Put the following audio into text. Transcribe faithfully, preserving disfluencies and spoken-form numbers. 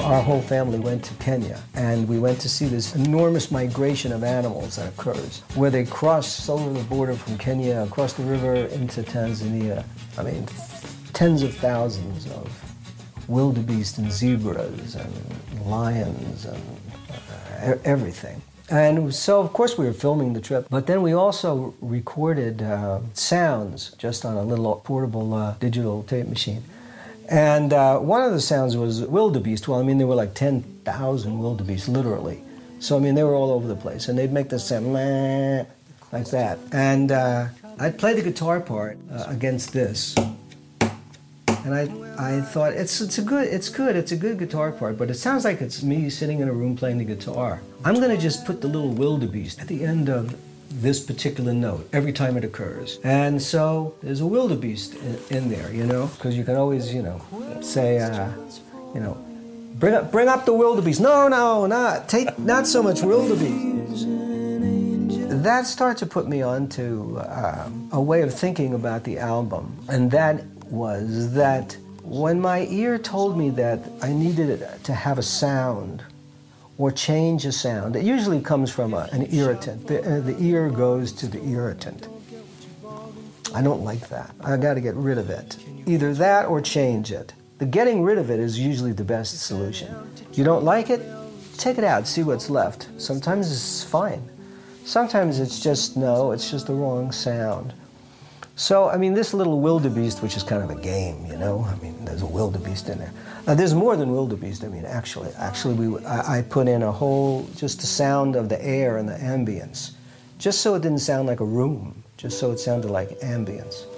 our whole family went to Kenya, and we went to see this enormous migration of animals that occurs, where they cross over the border from Kenya, across the river into Tanzania. I mean, tens of thousands of wildebeest and zebras and lions and uh, everything. And so, of course, we were filming the trip, but then we also recorded uh, sounds just on a little portable uh, digital tape machine. And uh, one of the sounds was wildebeest. Well, I mean, there were like ten thousand wildebeest, literally. So, I mean, they were all over the place. And they'd make this sound like that. And uh, I'd play the guitar part uh, against this. And I, I thought, it's, it's a good, it's good, it's a good guitar part, but it sounds like it's me sitting in a room playing the guitar. I'm going to just put the little wildebeest at the end of this particular note every time it occurs. And so there's a wildebeest in, in there, you know, because you can always, you know, say, uh, you know, bring up, bring up the wildebeest. No, no, not take, not so much wildebeest. That started to put me on to uh, a way of thinking about the album, and that was that when my ear told me that I needed to have a sound or change a sound, it usually comes from a, an irritant. The, uh, the ear goes to the irritant. I don't like that. I got to get rid of it. Either that or change it. The getting rid of it is usually the best solution. You don't like it? Take it out, see what's left. Sometimes it's fine. Sometimes it's just, no, it's just the wrong sound. So, I mean, this little wildebeest, which is kind of a game, you know? I mean, there's a wildebeest in there. Uh, there's more than wildebeest, I mean, actually. Actually, we, I, I put in a whole, just the sound of the air and the ambience, just so it didn't sound like a room, just so it sounded like ambience.